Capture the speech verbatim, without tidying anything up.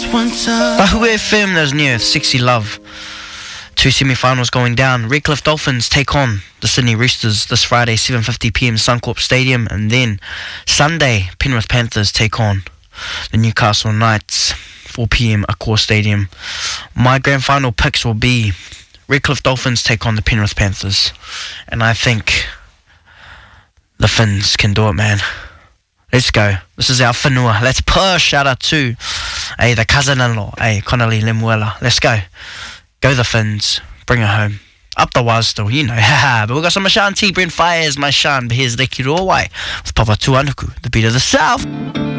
Tahu F M, there's near Sexy Love. Two semi-finals going down. Redcliffe Dolphins take on the Sydney Roosters this Friday, seven fifty p m Suncorp Stadium. And then Sunday, Penrith Panthers take on the Newcastle Knights, four p m Accor Stadium. My grand final picks will be Redcliffe Dolphins take on the Penrith Panthers. And I think the Finns can do it, man. Let's go. This is our whenua. Let's push. Shout out to hey, the cousin-in-law, hey, Connolly Lemuela. Let's go. Go the Finns. Bring it home. Up the was still, you know. Haha. But we've got some Mashan T. Brent Fires, my Shan. But here's Reki Rawai with Papa Tuanuku, the beat of the South.